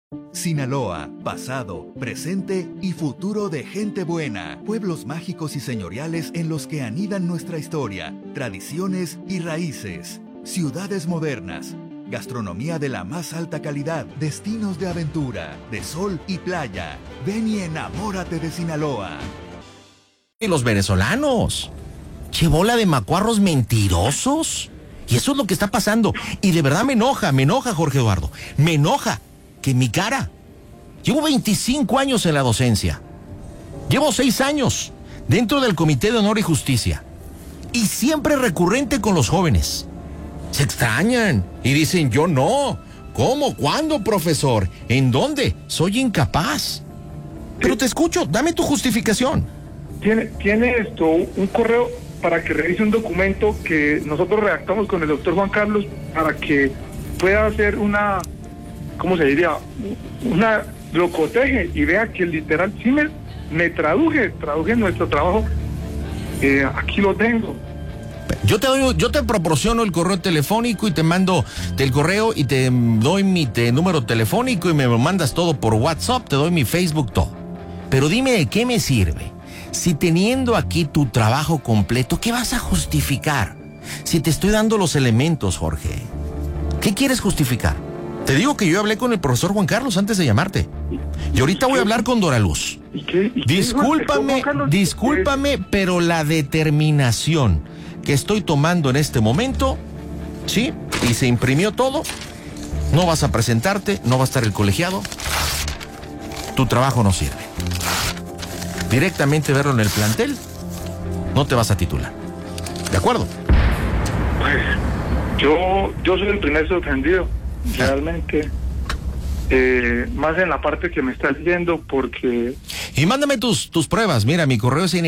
Sinaloa, pasado, presente y futuro de gente buena. Pueblos mágicos y señoriales en los que anidan nuestra historia, tradiciones y raíces. Ciudades modernas, gastronomía de la más alta calidad, destinos de aventura, de sol y playa. Ven y enamórate de Sinaloa. Y los venezolanos, ¡qué bola de macuarros mentirosos! Y eso es lo que está pasando. Y de verdad me enoja, Jorge Eduardo. Me enoja que mi cara. Llevo 25 años en la docencia. Llevo 6 años dentro del Comité de Honor y Justicia. Y siempre recurrente con los jóvenes. Se extrañan y dicen, yo no. ¿Cómo? ¿Cuándo, profesor? ¿En dónde? Soy incapaz. Pero te escucho, dame tu justificación. Tiene un correo para que revise un documento que nosotros redactamos con el doctor Juan Carlos para que pueda hacer una, ¿cómo se diría? Lo coteje y vea que literal sí me traduje nuestro trabajo. Aquí lo tengo. Yo te proporciono el correo telefónico y te mando el correo y te doy mi número telefónico y me mandas todo por WhatsApp, te doy mi Facebook, todo. Pero dime de qué me sirve. Si teniendo aquí tu trabajo completo, ¿qué vas a justificar? Si te estoy dando los elementos, Jorge. ¿Qué quieres justificar? Te digo que yo hablé con el profesor Juan Carlos antes de llamarte. Y ahorita voy a hablar con Dora Luz. Discúlpame, pero la determinación que estoy tomando en este momento, sí, y se imprimió todo, no vas a presentarte, no va a estar el colegiado, tu trabajo no sirve. Directamente verlo en el plantel, no te vas a titular. ¿De acuerdo? Pues yo soy el primer sorprendido, realmente. Más en la parte que me está leyendo, porque... Y mándame tus pruebas. Mira, mi correo es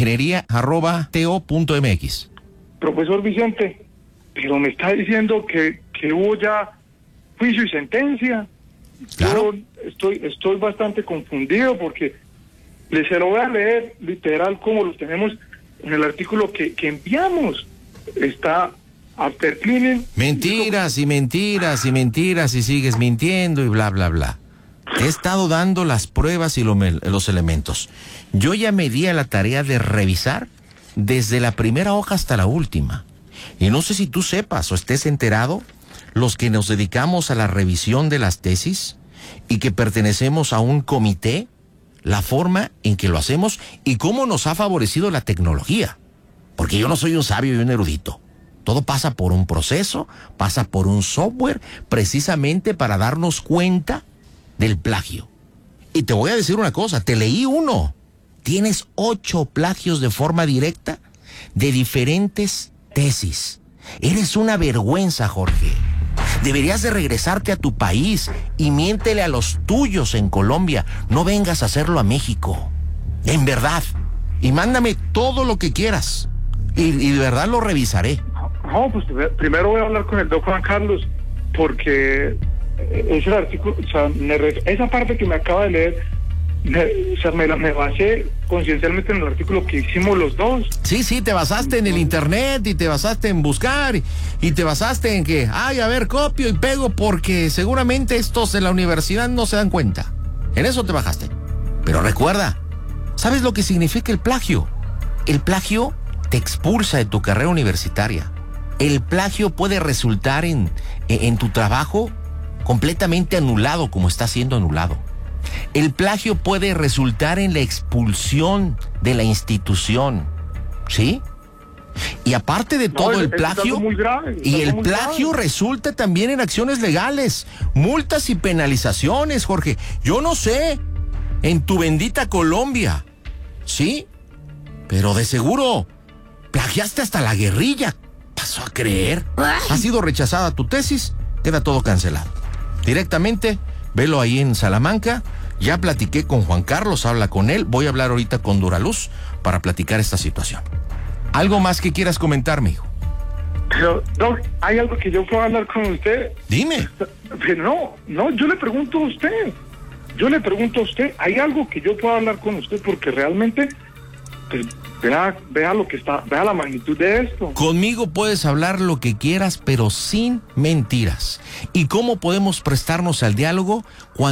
ingeniería@to.mx. Profesor Vicente, pero me está diciendo que hubo ya juicio y sentencia. Claro. Yo estoy bastante confundido porque se lo voy a leer literal como lo tenemos en el artículo que enviamos. Está after cleaning. Mentiras y mentiras y mentiras y sigues mintiendo y bla, bla, bla. Te he estado dando las pruebas y los elementos. Yo ya me di a la tarea de revisar desde la primera hoja hasta la última. Y no sé si tú sepas o estés enterado, los que nos dedicamos a la revisión de las tesis y que pertenecemos a un comité, la forma en que lo hacemos y cómo nos ha favorecido la tecnología. Porque yo no soy un sabio y un erudito. Todo pasa por un proceso, pasa por un software, precisamente para darnos cuenta del plagio. Y te voy a decir una cosa, te leí uno. Tienes 8 plagios de forma directa de diferentes tesis. Eres una vergüenza, Jorge. Deberías de regresarte a tu país y miéntele a los tuyos en Colombia. No vengas a hacerlo a México. En verdad. Y mándame todo lo que quieras. Y de verdad lo revisaré. No, pues primero voy a hablar con el doctor Juan Carlos, porque ese artículo, o sea, esa parte que me acaba de leer, me basé conciencialmente en el artículo que hicimos los dos. Sí, te basaste en el internet y te basaste en buscar y te basaste en que, a ver, copio y pego porque seguramente estos de la universidad no se dan cuenta. En eso te bajaste. Pero recuerda, ¿sabes lo que significa el plagio? El plagio te expulsa de tu carrera universitaria. El plagio puede resultar en tu trabajo completamente anulado, como está siendo anulado. El plagio puede resultar en la expulsión de la institución, ¿sí? Y aparte de todo el plagio, resulta también en acciones legales, multas y penalizaciones, Jorge. Yo no sé, en tu bendita Colombia, ¿sí? Pero de seguro plagiaste hasta la guerrilla. ¿Pasó a creer? Ha sido rechazada tu tesis, queda todo cancelado. Directamente, velo ahí en Salamanca. Ya platiqué con Juan Carlos, habla con él. Voy a hablar ahorita con Dora Luz para platicar esta situación. ¿Algo más que quieras comentarme, hijo? Pero, Doc, ¿hay algo que yo pueda hablar con usted? Dime. Pero no, yo le pregunto a usted. ¿Hay algo que yo pueda hablar con usted? Porque realmente, pues, vea lo que está, vea la magnitud de esto. Conmigo puedes hablar lo que quieras, pero sin mentiras. ¿Y cómo podemos prestarnos al diálogo?